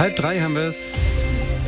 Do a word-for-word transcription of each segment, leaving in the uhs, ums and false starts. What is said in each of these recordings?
Halb drei haben wir es.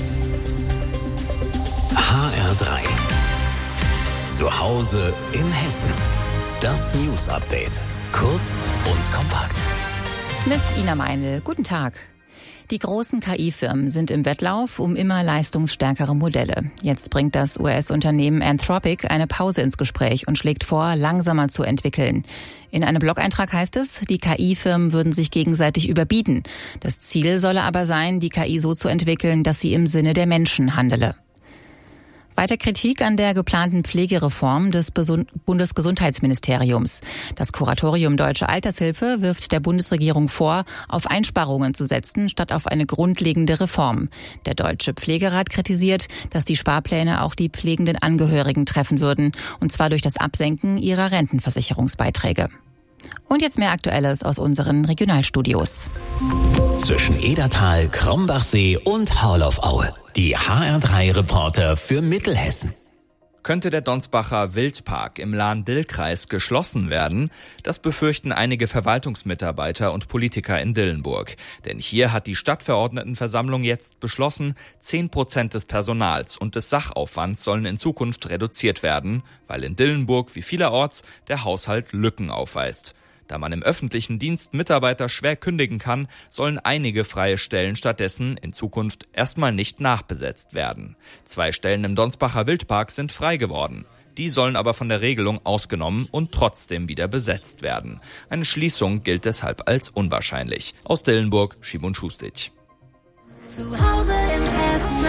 H R drei. Zu Hause in Hessen. Das News Update. Kurz und kompakt. Mit Ina Meinl. Guten Tag. Die großen K I-Firmen sind im Wettlauf um immer leistungsstärkere Modelle. Jetzt bringt das U S-Unternehmen Anthropic eine Pause ins Gespräch und schlägt vor, langsamer zu entwickeln. In einem Blog-Eintrag heißt es, die K I-Firmen würden sich gegenseitig überbieten. Das Ziel solle aber sein, die K I so zu entwickeln, dass sie im Sinne der Menschen handele. Weiter Kritik an der geplanten Pflegereform des Bundesgesundheitsministeriums. Das Kuratorium Deutsche Altershilfe wirft der Bundesregierung vor, auf Einsparungen zu setzen, statt auf eine grundlegende Reform. Der Deutsche Pflegerat kritisiert, dass die Sparpläne auch die pflegenden Angehörigen treffen würden, und zwar durch das Absenken ihrer Rentenversicherungsbeiträge. Und jetzt mehr Aktuelles aus unseren Regionalstudios. Zwischen Edertal, Krombachsee und Haarloff-Aue. Die H R drei Reporter für Mittelhessen. Könnte der Donsbacher Wildpark im Lahn-Dill-Kreis geschlossen werden? Das befürchten einige Verwaltungsmitarbeiter und Politiker in Dillenburg. Denn hier hat die Stadtverordnetenversammlung jetzt beschlossen, zehn Prozent des Personals und des Sachaufwands sollen in Zukunft reduziert werden, weil in Dillenburg wie vielerorts der Haushalt Lücken aufweist. Da man im öffentlichen Dienst Mitarbeiter schwer kündigen kann, sollen einige freie Stellen stattdessen in Zukunft erstmal nicht nachbesetzt werden. Zwei Stellen im Donsbacher Wildpark sind frei geworden. Die sollen aber von der Regelung ausgenommen und trotzdem wieder besetzt werden. Eine Schließung gilt deshalb als unwahrscheinlich. Aus Dillenburg, Schimon Schustic. Zu Hause in Hessen.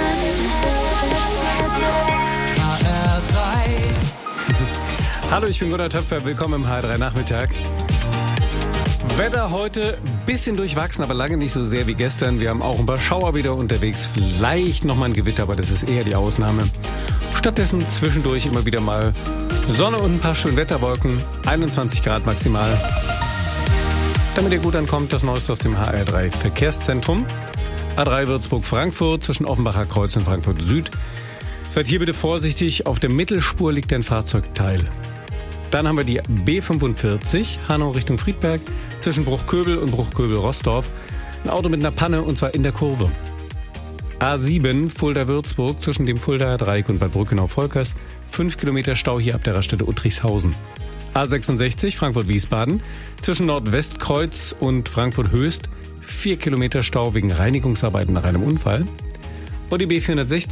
H R drei. Hallo, ich bin Gunnar Töpfer. Willkommen im H R drei Nachmittag. Wetter heute ein bisschen durchwachsen, aber lange nicht so sehr wie gestern. Wir haben auch ein paar Schauer wieder unterwegs. Vielleicht nochmal ein Gewitter, aber das ist eher die Ausnahme. Stattdessen zwischendurch immer wieder mal Sonne und ein paar schöne Wetterwolken. einundzwanzig Grad maximal. Damit ihr gut ankommt, das Neueste aus dem H R drei Verkehrszentrum. A drei Würzburg-Frankfurt zwischen Offenbacher Kreuz und Frankfurt Süd. Seid hier bitte vorsichtig, auf der Mittelspur liegt ein Fahrzeugteil. Dann haben wir die B fünfundvierzig, Hanau Richtung Friedberg, zwischen Bruchköbel und Bruchköbel-Rossdorf. Ein Auto mit einer Panne, und zwar in der Kurve. A sieben, Fulda-Würzburg, zwischen dem Fuldaer Dreieck und Bad Brückenau-Volkers. Fünf Kilometer Stau hier ab der Raststätte Uttrichshausen. A sechsundsechzig, Frankfurt-Wiesbaden, zwischen Nordwestkreuz und Frankfurt-Höchst. Vier Kilometer Stau wegen Reinigungsarbeiten nach einem Unfall. Und die B vierhundertsechzig,